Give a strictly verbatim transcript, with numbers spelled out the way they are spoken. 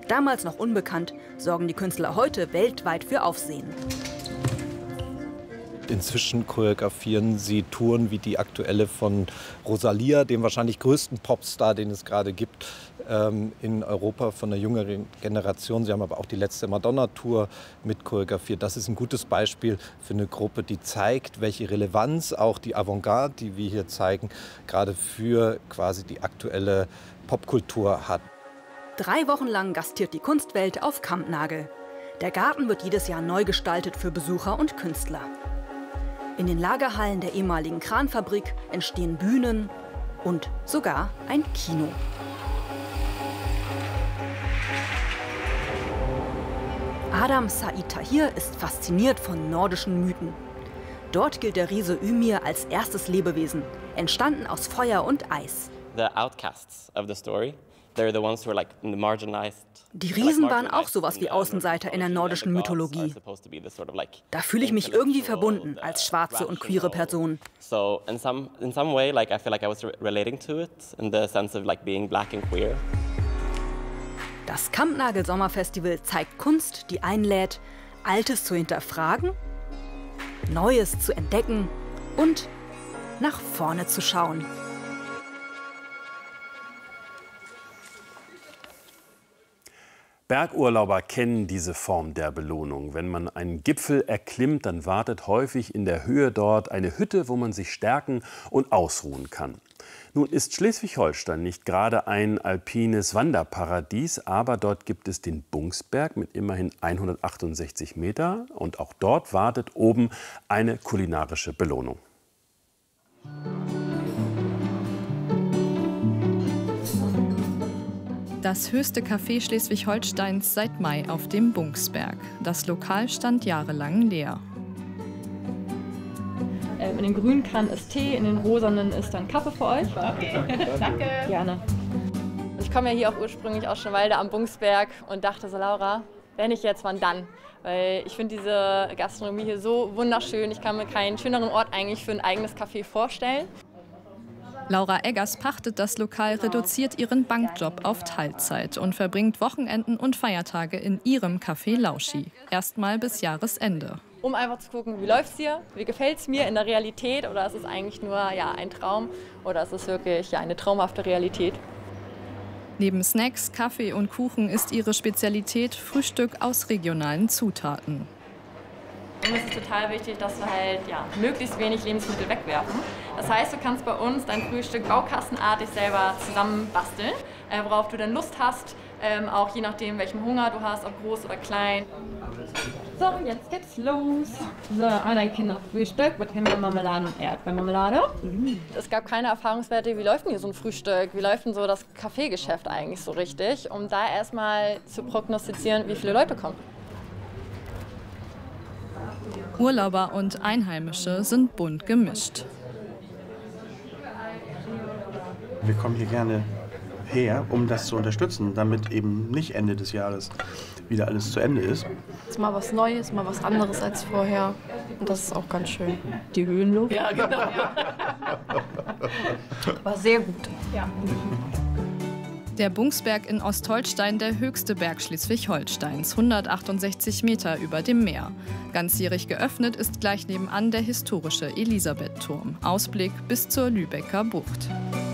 Damals noch unbekannt, sorgen die Künstler heute weltweit für Aufsehen. Inzwischen choreografieren sie Touren wie die aktuelle von Rosalia, dem wahrscheinlich größten Popstar, den es gerade gibt ähm, in Europa von der jüngeren Generation. Sie haben aber auch die letzte Madonna-Tour mit choreografiert. Das ist ein gutes Beispiel für eine Gruppe, die zeigt, welche Relevanz auch die Avantgarde, die wir hier zeigen, gerade für quasi die aktuelle Popkultur hat. Drei Wochen lang gastiert die Kunstwelt auf Kampnagel. Der Garten wird jedes Jahr neu gestaltet für Besucher und Künstler. In den Lagerhallen der ehemaligen Kranfabrik entstehen Bühnen und sogar ein Kino. Adam Said Tahir ist fasziniert von nordischen Mythen. Dort gilt der Riese Ymir als erstes Lebewesen, entstanden aus Feuer und Eis. The outcasts of the story. They're the ones who are like marginalized. Die Riesen waren auch sowas wie Außenseiter in der nordischen Mythologie. Da fühle ich mich irgendwie verbunden als schwarze und queere Person. So in some in some way, like I feel like I was relating to it in the sense of like being black and queer. Das Kampnagel Sommerfestival zeigt Kunst, die einlädt, Altes zu hinterfragen, Neues zu entdecken und nach vorne zu schauen. Bergurlauber kennen diese Form der Belohnung. Wenn man einen Gipfel erklimmt, dann wartet häufig in der Höhe dort eine Hütte, wo man sich stärken und ausruhen kann. Nun ist Schleswig-Holstein nicht gerade ein alpines Wanderparadies, aber dort gibt es den Bungsberg mit immerhin hundertachtundsechzig Meter. Und auch dort wartet oben eine kulinarische Belohnung. Das höchste Café Schleswig-Holsteins seit Mai auf dem Bungsberg. Das Lokal stand jahrelang leer. In den grünen Kannen ist Tee, in den rosanen ist dann Kaffee für euch. Okay. Danke. Gerne. Ich komme ja hier auch ursprünglich aus Schönwalde am Bungsberg und dachte so, Laura, wenn nicht jetzt, wann dann? Weil ich finde diese Gastronomie hier so wunderschön. Ich kann mir keinen schöneren Ort eigentlich für ein eigenes Café vorstellen. Laura Eggers pachtet das Lokal, reduziert ihren Bankjob auf Teilzeit und verbringt Wochenenden und Feiertage in ihrem Café Lauschi. Erstmal bis Jahresende. Um einfach zu gucken, wie läuft es hier, wie gefällt es mir in der Realität oder ist es eigentlich nur ja, ein Traum oder ist es wirklich ja, eine traumhafte Realität. Neben Snacks, Kaffee und Kuchen ist ihre Spezialität Frühstück aus regionalen Zutaten. Und es ist total wichtig, dass wir halt ja, möglichst wenig Lebensmittel wegwerfen. Das heißt, du kannst bei uns dein Frühstück baukastenartig selber zusammen basteln, äh, worauf du dann Lust hast, ähm, auch je nachdem, welchen Hunger du hast, ob groß oder klein. So, jetzt geht's los. So, ein Kinderfrühstück mit Himbeermarmelade und Erdbeermarmelade. Es gab keine Erfahrungswerte, wie läuft denn hier so ein Frühstück, wie läuft denn so das Kaffeegeschäft eigentlich so richtig, um da erstmal zu prognostizieren, wie viele Leute kommen. Urlauber und Einheimische sind bunt gemischt. Wir kommen hier gerne her, um das zu unterstützen, damit eben nicht Ende des Jahres wieder alles zu Ende ist. Es ist mal was Neues, mal was anderes als vorher. Und das ist auch ganz schön. Die Höhenluft. Ja, genau. War sehr gut. Ja. Der Bungsberg in Ostholstein, der höchste Berg Schleswig-Holsteins, hundertachtundsechzig Meter über dem Meer. Ganzjährig geöffnet ist gleich nebenan der historische Elisabethturm. Ausblick bis zur Lübecker Bucht.